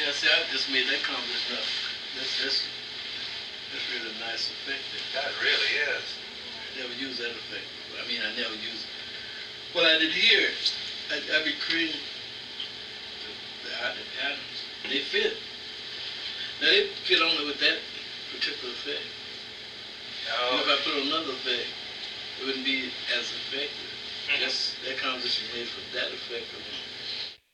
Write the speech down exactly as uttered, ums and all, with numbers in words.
Yeah, see, I just made that composition up. That's, that's, that's really a nice effect there. That really is. I never used that effect. I mean, I never used it. Well, I did hear it. I, I be creating the, the, the patterns. They fit. Now, they fit only with that particular effect. Oh. And if I put another effect, it wouldn't be as effective. Mm-hmm. Just that composition made for that effect alone.